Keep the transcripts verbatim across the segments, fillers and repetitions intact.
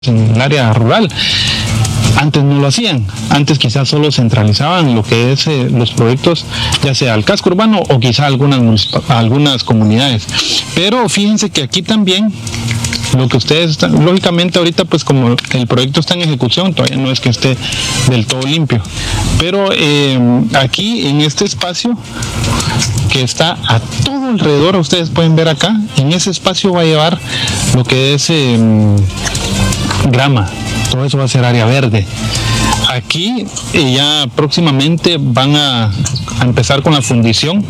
en el área rural. Antes no lo hacían, antes quizás solo centralizaban lo que es eh, los proyectos, ya sea al casco urbano o quizá algunas, algunas comunidades. Pero fíjense que aquí también lo que ustedes están, lógicamente ahorita pues como el proyecto está en ejecución, todavía no es que esté del todo limpio, pero eh, aquí en este espacio que está a todo alrededor, ustedes pueden ver acá, en ese espacio va a llevar lo que es eh, grama, todo eso va a ser área verde. Aquí eh, ya próximamente van a, a empezar con la fundición,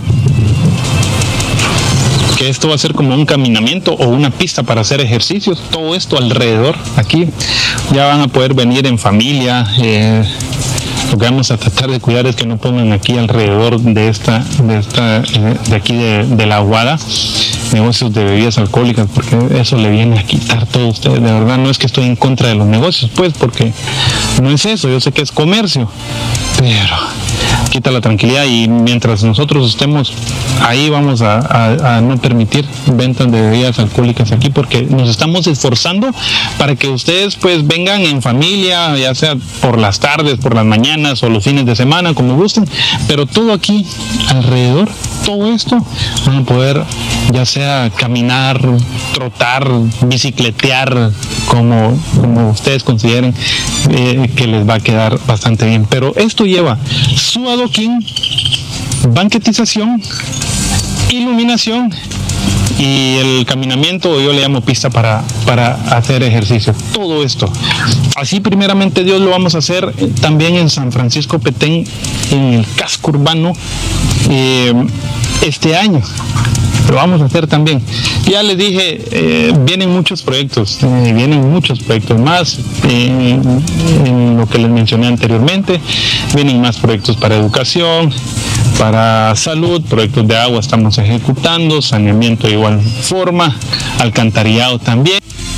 que esto va a ser como un caminamiento o una pista para hacer ejercicios, todo esto alrededor. Aquí ya van a poder venir en familia. Eh, lo que vamos a tratar de cuidar es que no pongan aquí alrededor de esta, de esta, eh, de aquí de, de la Aguada, negocios de bebidas alcohólicas, porque eso le viene a quitar todo a ustedes. De verdad, no es que estoy en contra de los negocios, pues, porque no es eso, yo sé que es comercio, pero quita la tranquilidad, y mientras nosotros estemos ahí vamos a, a, a no permitir ventas de bebidas alcohólicas aquí, porque nos estamos esforzando para que ustedes pues vengan en familia, ya sea por las tardes, por las mañanas o los fines de semana, como gusten, pero todo aquí alrededor, todo esto van a poder ya sea caminar, trotar, bicicletear, como, como ustedes consideren eh, que les va a quedar bastante bien. Pero esto lleva su adoquín, banquetización, iluminación y el caminamiento, yo le llamo pista para, para hacer ejercicio. Todo esto. Así primeramente Dios lo vamos a hacer también en San Francisco Petén, en el casco urbano, eh, este año. Lo vamos a hacer también. Ya les dije, eh, vienen muchos proyectos, eh, vienen muchos proyectos más, eh, en lo que les mencioné anteriormente, vienen más proyectos para educación, para salud, proyectos de agua estamos ejecutando, saneamiento de igual forma, alcantarillado también.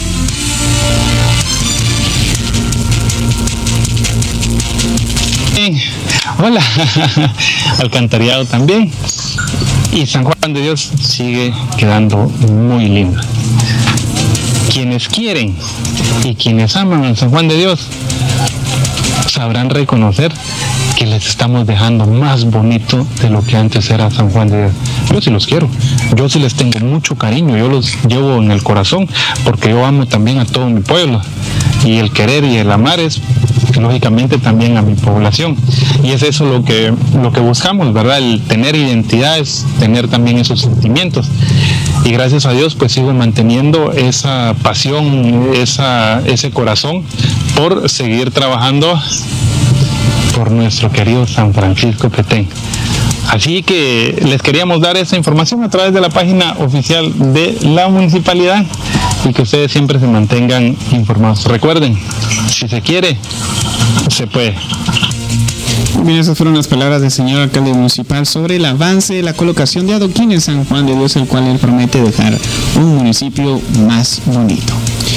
Hola, alcantarillado también. Y San Juan de Dios sigue quedando muy lindo. Quienes quieren y quienes aman a San Juan de Dios sabrán reconocer que les estamos dejando más bonito de lo que antes era San Juan de Dios. Yo sí los quiero, yo sí les tengo mucho cariño, yo los llevo en el corazón porque yo amo también a todo mi pueblo, y el querer y el amar es lógicamente también a mi población, y es eso lo que, lo que buscamos, ¿verdad? El tener identidad es tener también esos sentimientos, y gracias a Dios pues sigo manteniendo esa pasión, esa, ese corazón por seguir trabajando por nuestro querido San Francisco Petén. Así que les queríamos dar esa información a través de la página oficial de la municipalidad, y que ustedes siempre se mantengan informados. Recuerden, si se quiere, se puede. Bien, esas fueron las palabras del señor alcalde municipal sobre el avance de la colocación de adoquines en San Juan de Dios, el cual él promete dejar un municipio más bonito.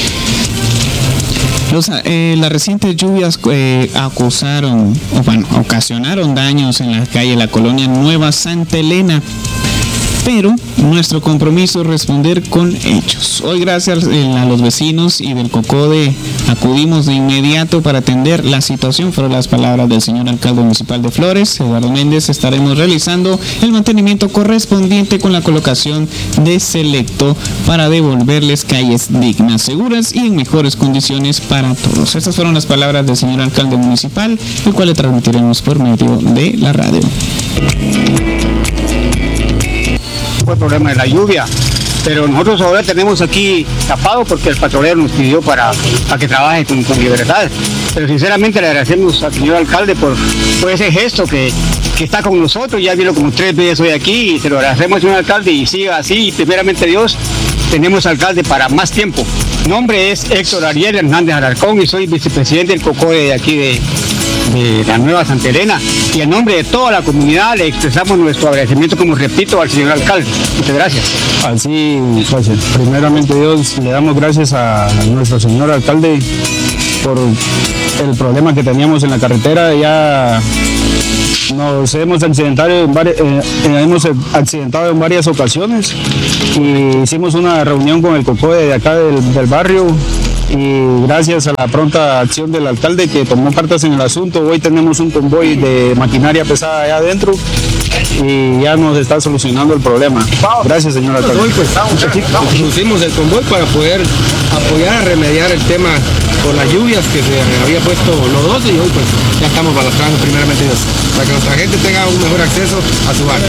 Los, eh, las recientes lluvias eh, acusaron, o bueno, ocasionaron daños en la calle La Colonia Nueva Santa Elena, pero nuestro compromiso es responder con hechos. Hoy, gracias a los vecinos y del COCODE, acudimos de inmediato para atender la situación. Fueron las palabras del señor alcalde municipal de Flores, Eduardo Méndez. Estaremos realizando el mantenimiento correspondiente con la colocación de selecto para devolverles calles dignas, seguras y en mejores condiciones para todos. Estas fueron las palabras del señor alcalde municipal, el cual le transmitiremos por medio de la radio. Fue el problema de la lluvia, pero nosotros ahora tenemos aquí tapado porque el patrulero nos pidió para, para que trabaje con, con libertad, pero sinceramente le agradecemos al señor alcalde por, por ese gesto que, que está con nosotros. Ya vino como tres veces hoy aquí y se lo agradecemos al señor alcalde, y siga así, y primeramente Dios, tenemos alcalde para más tiempo. Mi nombre es Héctor Ariel Hernández Alarcón y soy vicepresidente del COCODE de aquí de, de la Nueva Santa Elena, y en nombre de toda la comunidad le expresamos nuestro agradecimiento, como repito, al señor alcalde. Muchas gracias. Así, pues, primeramente Dios, le damos gracias a nuestro señor alcalde por el problema que teníamos en la carretera. Ya nos hemos accidentado en varias, eh, hemos accidentado en varias ocasiones, y hicimos una reunión con el COCODE de acá del, del barrio y gracias a la pronta acción del alcalde que tomó cartas en el asunto, hoy tenemos un convoy de maquinaria pesada allá adentro y ya nos está solucionando el problema. Gracias, señor alcalde. Hoy pues pusimos el convoy para poder apoyar a remediar el tema por las lluvias que se había puesto lodoso y hoy pues ya estamos balastrando primeramente Dios, para que nuestra gente tenga un mejor acceso a su barrio.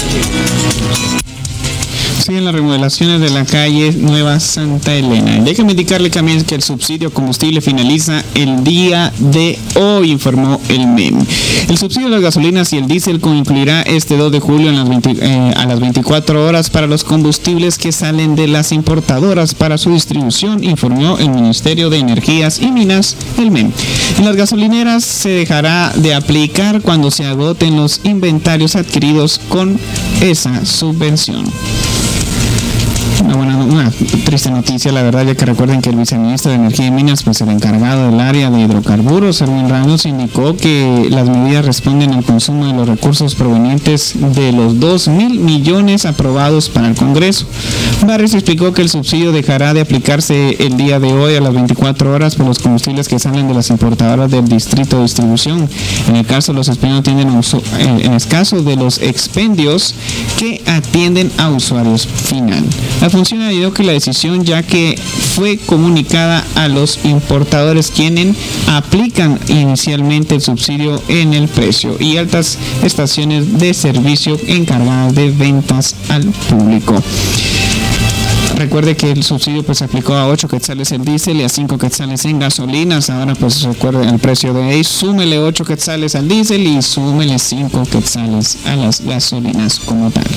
Siguen las remodelaciones de la calle Nueva Santa Elena. Déjeme indicarle también que el subsidio combustible finaliza el día de hoy, informó el M E M. El subsidio de las gasolinas y el diésel concluirá este dos de julio en las veinte, eh, a las veinticuatro horas para los combustibles que salen de las importadoras para su distribución, informó el Ministerio de Energías y Minas, el M E M. En las gasolineras se dejará de aplicar cuando se agoten los inventarios adquiridos con esa subvención. Una buena, una triste noticia, la verdad, ya que recuerden que el viceministro de Energía y Minas, pues el encargado del área de hidrocarburos, Erwin Ramos, indicó que las medidas responden al consumo de los recursos provenientes de los dos mil millones aprobados para el Congreso. Barris explicó que el subsidio dejará de aplicarse el día de hoy a las veinticuatro horas por los combustibles que salen de las importadoras del distrito de distribución. En el caso de los expendios tienden a uso, en el caso de los expendios que atienden a usuarios final. La función añadió que la decisión ya que fue comunicada a los importadores quienes aplican inicialmente el subsidio en el precio y altas estaciones de servicio encargadas de ventas al público. Recuerde que el subsidio pues se aplicó a ocho quetzales en diésel y a cinco quetzales en gasolinas. Ahora pues recuerden el precio de ahí, súmele ocho quetzales al diésel y súmele cinco quetzales a las gasolinas como tal.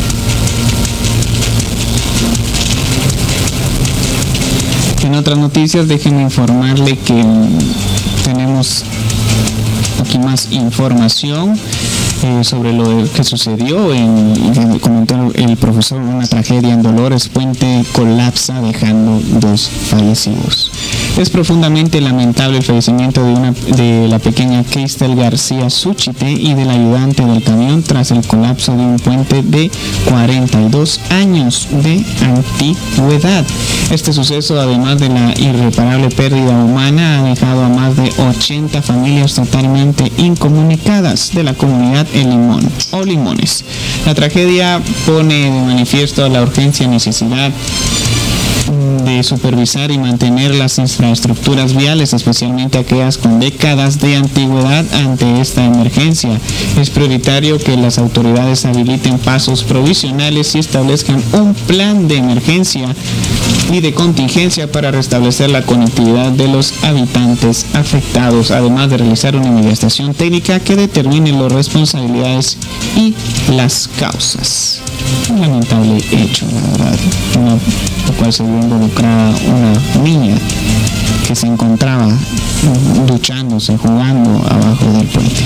En otras noticias, déjenme informarle que tenemos aquí más información eh, sobre lo que sucedió en, en comentó el profesor, una tragedia en Dolores Puente colapsa dejando dos fallecidos. Es profundamente lamentable el fallecimiento de, una, de la pequeña Keistel García Suchite y del ayudante del camión tras el colapso de un puente de cuarenta y dos años de antigüedad. Este suceso, además de la irreparable pérdida humana, ha dejado a más de ochenta familias totalmente incomunicadas de la comunidad El Limón o Limones. La tragedia pone de manifiesto la urgencia y necesidad de supervisar y mantener las infraestructuras viales, especialmente aquellas con décadas de antigüedad ante esta emergencia. Es prioritario que las autoridades habiliten pasos provisionales y establezcan un plan de emergencia y de contingencia para restablecer la conectividad de los habitantes afectados, además de realizar una investigación técnica que determine las responsabilidades y las causas. Un lamentable hecho, la verdad, una, lo cual se vio involucrada una niña que se encontraba duchándose, jugando abajo del puente.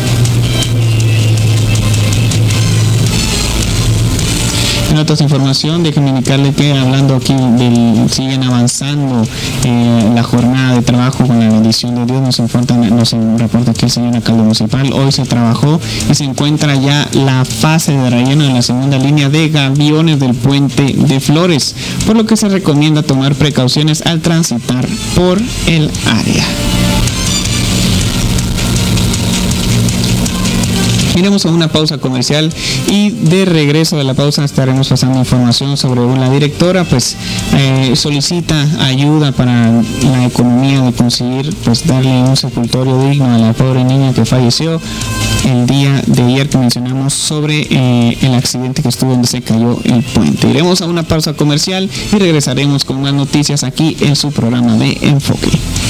En otras información, déjenme indicarle que hablando aquí del, siguen avanzando eh, la jornada de trabajo con la bendición de Dios. Nos informa, nos reporta aquí el señor alcalde municipal. Hoy se trabajó y se encuentra ya la fase de relleno de la segunda línea de gaviones del puente de Flores, por lo que se recomienda tomar precauciones al transitar por el área. Iremos a una pausa comercial y de regreso de la pausa estaremos pasando información sobre una directora pues eh, solicita ayuda para la economía de conseguir pues darle un sepultorio digno a la pobre niña que falleció el día de ayer que mencionamos sobre eh, el accidente que estuvo donde se cayó el puente. Iremos a una pausa comercial y regresaremos con más noticias aquí en su programa de Enfoque.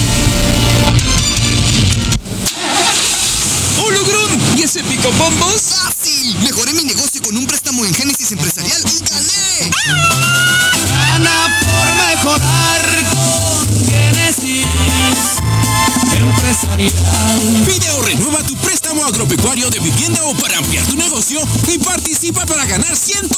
¿Ese pico bombos? ¡Fácil! Mejoré mi negocio con un préstamo en Génesis Empresarial y gané. Gana por mejorar con Génesis Empresarial. Pide o renueva tu préstamo agropecuario de vivienda o para ampliar tu negocio y participa para ganar ciento